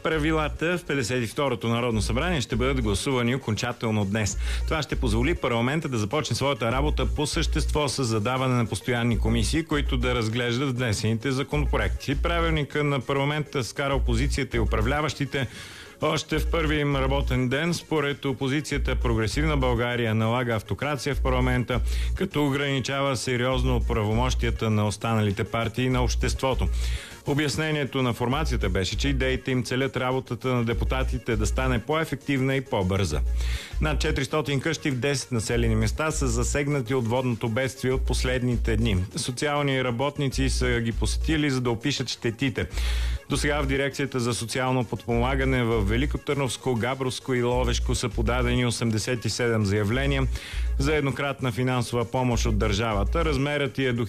Правилата в 52-то Народно събрание ще бъдат гласувани окончателно днес. Това ще позволи парламента да започне своята работа по същество с задаване на постоянни комисии, които да разглеждат внесените законопроекти. Правилника на парламента скара опозицията и управляващите още в първи им работен ден. Според опозицията, Прогресивна България налага автокрация в парламента, като ограничава сериозно правомощията на останалите партии на обществото. Обяснението на формацията беше, че идеите им целят работата на депутатите да стане по-ефективна и по-бърза. Над 400 къщи в 10 населени места са засегнати от водното бедствие от последните дни. Социални работници са ги посетили, за да опишат щетите. До сега в Дирекцията за социално подпомагане в Великотърновско, Габровско и Ловешко са подадени 87 заявления за еднократна финансова помощ от държавата. Размерът е до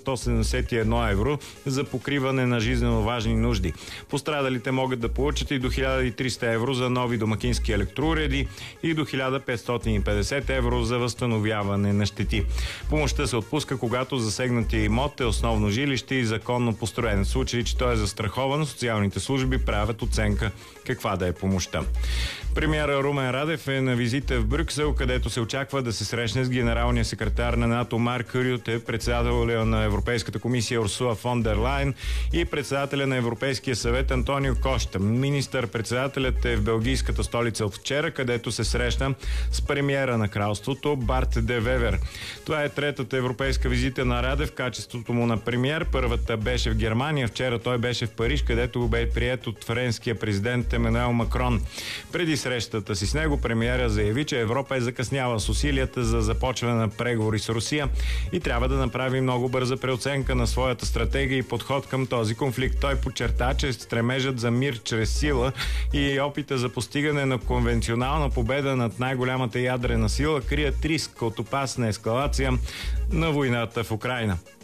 1171 евро за покриване на жизненно важни нужди. Пострадалите могат да получат и до 1300 евро за нови домакински електроуреди и до 1550 евро за възстановяване на щети. Помощта се отпуска, когато засегнатия имот е основно жилище и законно построен. В случай, че той е застрахован, социалните служби правят оценка каква да е помощта. Премиерът Румен Радев е на визита в Брюксел, където се очаква да се срещне с генералния секретар на НАТО Марк Рюте, председателя на Европейската комисия Урсула фон дер Лайен и председателя на Европейския съвет Антонио Кошта. Министър-председателят е в белгийската столица от вчера, където се срещна с премиера на кралството Барт де Вевер. Това е третата европейска визита на Радев в качеството му на премиер. Първата беше в Германия. Вчера той беше в Париж, където бе приет от френския президент Емануел Макрон. Преди срещата си с него премиера заяви, че Европа е закъсняла с усилията за започване на преговори с Русия и трябва да направи много бърза преоценка на своята стратегия и подход към този конфликт. Той подчерта, че стремежът за мир чрез сила и опита за постигане на конвенционална победа над най-голямата ядрена сила крият риск от опасна ескалация на войната в Украйна.